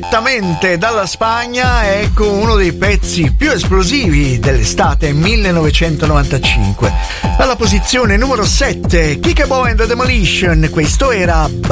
direttamente dalla Spagna, ecco uno dei pezzi più esplosivi dell'estate 1995. Alla posizione numero 7, Kike Boy and the Demolition, questo era